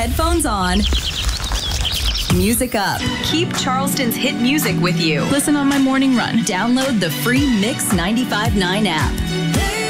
headphones on, music up. Keep Charleston's hit music with you. Listen on my morning run. Download the free Mix 95.9 app.